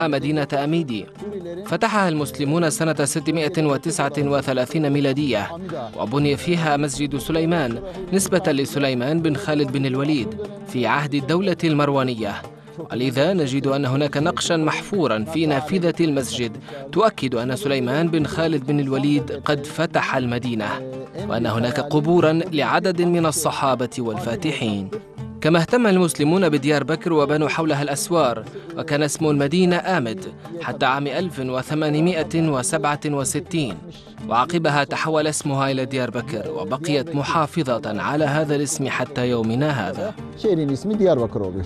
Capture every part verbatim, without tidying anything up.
مدينة أميدي فتحها المسلمون سنة ستمائة وتسعة وثلاثين ميلادية، وبني فيها مسجد سليمان نسبة لسليمان بن خالد بن الوليد في عهد الدولة المروانية. ولذا نجد أن هناك نقشا محفورا في نافذة المسجد تؤكد أن سليمان بن خالد بن الوليد قد فتح المدينة، وأن هناك قبورا لعدد من الصحابة والفاتحين. كما اهتم المسلمون بديار بكر وبنوا حولها الأسوار، وكان اسم المدينة آمد حتى عام ألف وثمانمائة وسبعة وستين، وعقبها تحول اسمها إلى ديار بكر، وبقيت محافظة على هذا الاسم حتى يومنا هذا. Şehrin ismi Diyarbakır oluyor.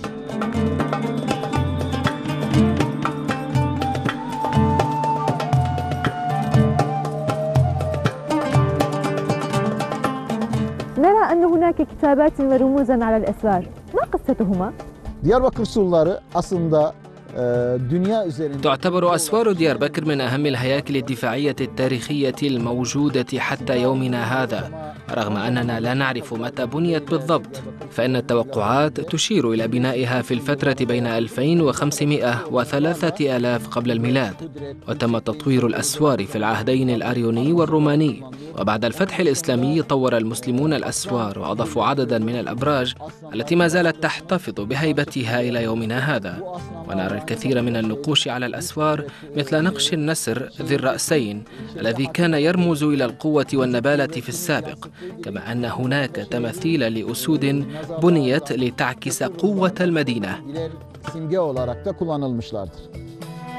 نرى أن هناك كتابات ورموزا على الأسوار، ما قصتهما؟ Diyarbakır surları aslında تعتبر أسوار ديار بكر من أهم الهياكل الدفاعية التاريخية الموجودة حتى يومنا هذا، رغم أننا لا نعرف متى بنيت بالضبط، فإن التوقعات تشير إلى بنائها في الفترة بين ألفين وخمسمائة وثلاثة آلاف قبل الميلاد. وتم تطوير الأسوار في العهدين الأريوني والروماني، وبعد الفتح الإسلامي طور المسلمون الأسوار وأضافوا عددا من الأبراج التي ما زالت تحتفظ بهيبتها إلى يومنا هذا. ونرى الكثير من النقوش على الأسوار مثل نقش النسر ذي الرأسين الذي كان يرمز إلى القوة والنبالة في السابق، كما أن هناك تماثيل لأسود بنيت لتعكس قوة المدينة.